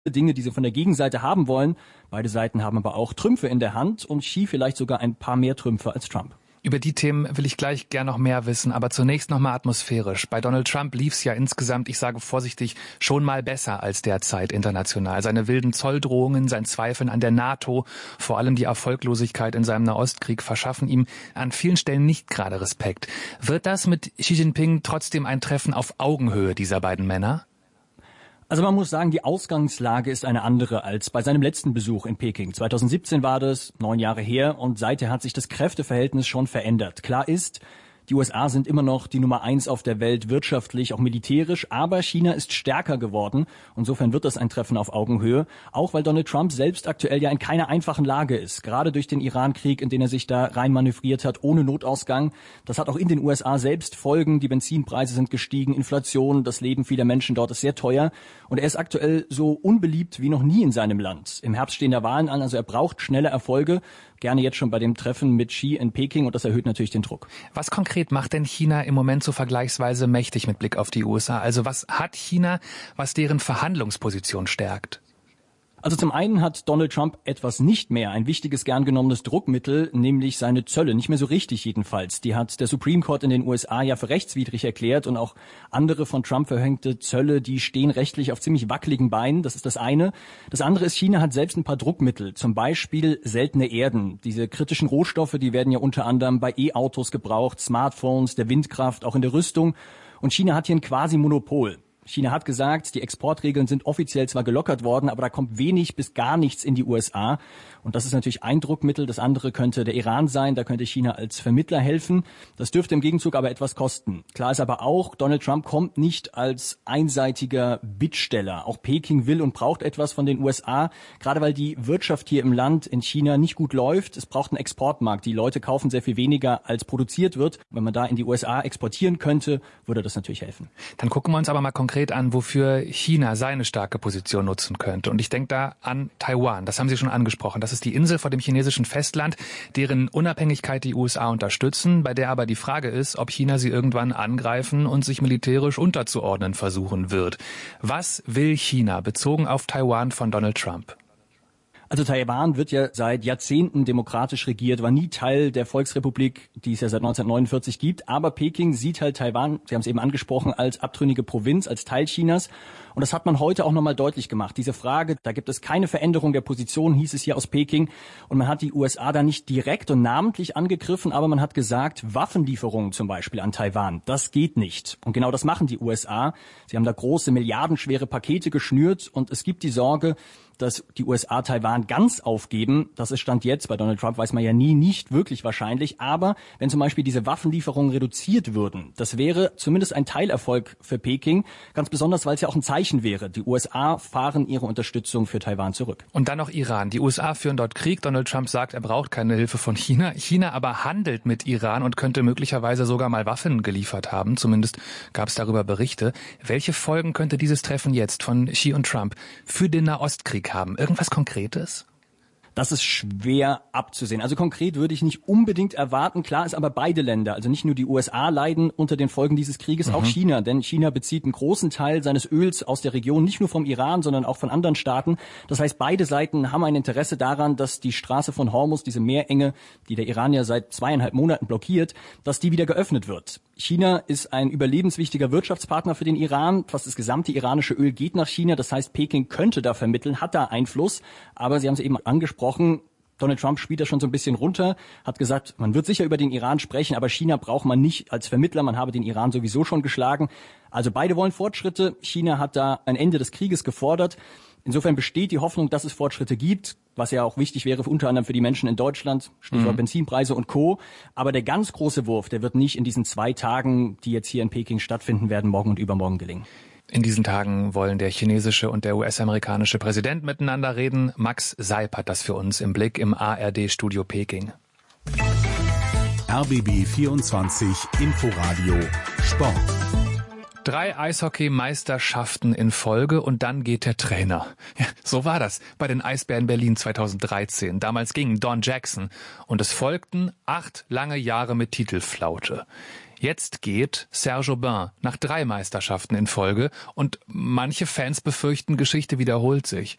Dinge, die sie von der Gegenseite haben wollen. Beide Seiten haben aber auch Trümpfe in der Hand und Xi vielleicht sogar ein paar mehr Trümpfe als Trump. Über die Themen will ich gleich gern noch mehr wissen, aber zunächst noch mal atmosphärisch. Bei Donald Trump lief's ja insgesamt, ich sage vorsichtig, schon mal besser als derzeit international. Seine wilden Zolldrohungen, sein Zweifeln an der NATO, vor allem die Erfolglosigkeit in seinem Nahostkrieg verschaffen ihm an vielen Stellen nicht gerade Respekt. Wird das mit Xi Jinping trotzdem ein Treffen auf Augenhöhe dieser beiden Männer? Also man muss sagen, die Ausgangslage ist eine andere als bei seinem letzten Besuch in Peking. 2017 war das, 9 Jahre her, und seither hat sich das Kräfteverhältnis schon verändert. Klar ist, die USA sind immer noch die Nummer 1 auf der Welt, wirtschaftlich, auch militärisch, aber China ist stärker geworden. Insofern wird das ein Treffen auf Augenhöhe, auch weil Donald Trump selbst aktuell ja in keiner einfachen Lage ist. Gerade durch den Iran-Krieg, in den er sich da reinmanövriert hat, ohne Notausgang. Das hat auch in den USA selbst Folgen. Die Benzinpreise sind gestiegen, Inflation, das Leben vieler Menschen dort ist sehr teuer. Und er ist aktuell so unbeliebt wie noch nie in seinem Land. Im Herbst stehen da Wahlen an, also er braucht schnelle Erfolge. Gerne jetzt schon bei dem Treffen mit Xi in Peking, und das erhöht natürlich den Druck. Was konkret macht denn China im Moment so vergleichsweise mächtig mit Blick auf die USA? Also was hat China, was deren Verhandlungsposition stärkt? Also zum einen hat Donald Trump etwas nicht mehr, ein wichtiges, gern genommenes Druckmittel, nämlich seine Zölle. Nicht mehr so richtig jedenfalls. Die hat der Supreme Court in den USA ja für rechtswidrig erklärt, und auch andere von Trump verhängte Zölle, die stehen rechtlich auf ziemlich wackeligen Beinen. Das ist das eine. Das andere ist, China hat selbst ein paar Druckmittel, zum Beispiel seltene Erden. Diese kritischen Rohstoffe, die werden ja unter anderem bei E-Autos gebraucht, Smartphones, der Windkraft, auch in der Rüstung. Und China hat hier ein Quasi-Monopol. China hat gesagt, die Exportregeln sind offiziell zwar gelockert worden, aber da kommt wenig bis gar nichts in die USA. Und das ist natürlich ein Druckmittel. Das andere könnte der Iran sein. Da könnte China als Vermittler helfen. Das dürfte im Gegenzug aber etwas kosten. Klar ist aber auch, Donald Trump kommt nicht als einseitiger Bittsteller. Auch Peking will und braucht etwas von den USA, gerade weil die Wirtschaft hier im Land in China nicht gut läuft. Es braucht einen Exportmarkt. Die Leute kaufen sehr viel weniger, als produziert wird. Wenn man da in die USA exportieren könnte, würde das natürlich helfen. Dann gucken wir uns aber mal konkret an, wofür China seine starke Position nutzen könnte. Und ich denke da an Taiwan. Das haben Sie schon angesprochen. Das ist die Insel vor dem chinesischen Festland, deren Unabhängigkeit die USA unterstützen, bei der aber die Frage ist, ob China sie irgendwann angreifen und sich militärisch unterzuordnen versuchen wird. Was will China bezogen auf Taiwan von Donald Trump? Also Taiwan wird ja seit Jahrzehnten demokratisch regiert, war nie Teil der Volksrepublik, die es ja seit 1949 gibt. Aber Peking sieht halt Taiwan, Sie haben es eben angesprochen, als abtrünnige Provinz, als Teil Chinas. Und das hat man heute auch nochmal deutlich gemacht. Diese Frage, da gibt es keine Veränderung der Position, hieß es hier aus Peking. Und man hat die USA da nicht direkt und namentlich angegriffen, aber man hat gesagt, Waffenlieferungen zum Beispiel an Taiwan, das geht nicht. Und genau das machen die USA. Sie haben da große, milliardenschwere Pakete geschnürt, und es gibt die Sorge, dass die USA Taiwan ganz aufgeben. Das ist Stand jetzt. Bei Donald Trump weiß man ja nie, nicht wirklich wahrscheinlich. Aber wenn zum Beispiel diese Waffenlieferungen reduziert würden, das wäre zumindest ein Teilerfolg für Peking. Ganz besonders, weil es ja auch ein Zeichen wäre. Die USA fahren ihre Unterstützung für Taiwan zurück. Und dann noch Iran. Die USA führen dort Krieg. Donald Trump sagt, er braucht keine Hilfe von China. China aber handelt mit Iran und könnte möglicherweise sogar mal Waffen geliefert haben. Zumindest gab es darüber Berichte. Welche Folgen könnte dieses Treffen jetzt von Xi und Trump für den Nahostkrieg haben? Irgendwas Konkretes? Das ist schwer abzusehen. Also konkret würde ich nicht unbedingt erwarten. Klar ist aber, beide Länder, also nicht nur die USA, leiden unter den Folgen dieses Krieges, auch China. Denn China bezieht einen großen Teil seines Öls aus der Region, nicht nur vom Iran, sondern auch von anderen Staaten. Das heißt, beide Seiten haben ein Interesse daran, dass die Straße von Hormuz, diese Meerenge, die der Iran ja seit 2,5 Monaten blockiert, dass die wieder geöffnet wird. China ist ein überlebenswichtiger Wirtschaftspartner für den Iran. Fast das gesamte iranische Öl geht nach China. Das heißt, Peking könnte da vermitteln, hat da Einfluss. Aber Sie haben es eben angesprochen, Donald Trump spielt das schon so ein bisschen runter, hat gesagt, man wird sicher über den Iran sprechen, aber China braucht man nicht als Vermittler, man habe den Iran sowieso schon geschlagen. Also beide wollen Fortschritte. China hat da ein Ende des Krieges gefordert. Insofern besteht die Hoffnung, dass es Fortschritte gibt, was ja auch wichtig wäre, unter anderem für die Menschen in Deutschland, Stichwort Benzinpreise und Co. Aber der ganz große Wurf, der wird nicht in diesen 2 Tagen, die jetzt hier in Peking stattfinden werden, morgen und übermorgen gelingen. In diesen Tagen wollen der chinesische und der US-amerikanische Präsident miteinander reden. Max Seip hat das für uns im Blick im ARD-Studio Peking. RBB 24 Inforadio Sport. 3 Eishockey-Meisterschaften in Folge und dann geht der Trainer. Ja, so war das bei den Eisbären Berlin 2013. Damals ging Don Jackson und es folgten 8 lange Jahre mit Titelflaute. Jetzt geht Serge Aubin nach 3 Meisterschaften in Folge und manche Fans befürchten, Geschichte wiederholt sich.